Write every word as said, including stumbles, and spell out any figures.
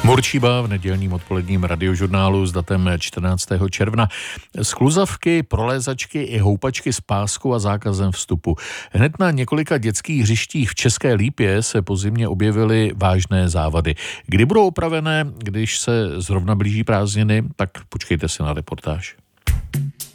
Murčíba v nedělním odpoledním radiožurnálu s datem čtrnáctého června. Skluzavky, prolézačky i houpačky s páskou a zákazem vstupu. Hned na několika dětských hřištích v České Lípě se po zimě objevily vážné závady. Kdy budou opravené, když se zrovna blíží prázdniny, tak počkejte si na reportáž.